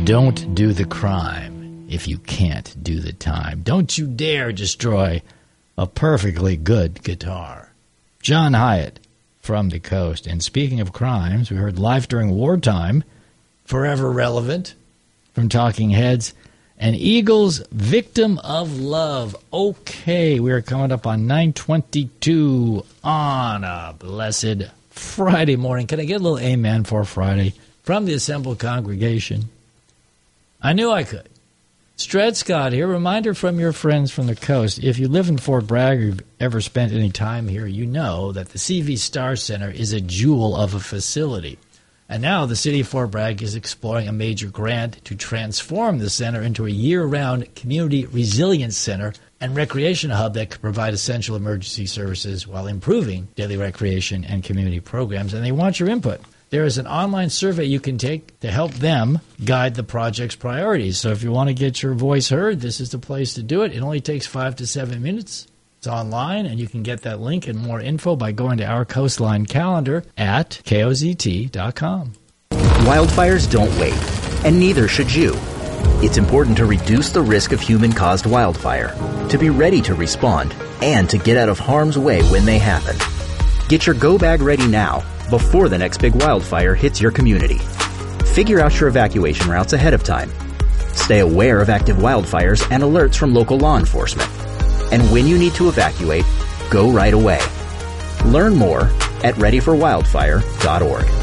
Don't do the crime if you can't do the time. Don't you dare destroy a perfectly good guitar. John Hyatt from the Coast. And speaking of crimes, we heard Life During Wartime, forever relevant, from Talking Heads. And Eagles, Victim of Love. Okay, we are coming up on 9:22 on a blessed Friday morning. Can I get a little amen for Friday from the assembled congregation? I knew I could. Stred Scott here. Reminder from your friends from the Coast. If you live in Fort Bragg or you've ever spent any time here, you know that the CV Star Center is a jewel of a facility. And now the city of Fort Bragg is exploring a major grant to transform the center into a year-round community resilience center and recreation hub that could provide essential emergency services while improving daily recreation and community programs. And they want your input. There is an online survey you can take to help them guide the project's priorities. So if you want to get your voice heard, this is the place to do it. It only takes 5 to 7 minutes. It's online, and you can get that link and more info by going to our Coastline calendar at KOZT.com. Wildfires don't wait, and neither should you. It's important to reduce the risk of human-caused wildfire, to be ready to respond, and to get out of harm's way when they happen. Get your go bag ready now, before the next big wildfire hits your community. Figure out your evacuation routes ahead of time. Stay aware of active wildfires and alerts from local law enforcement. And when you need to evacuate, go right away. Learn more at readyforwildfire.org.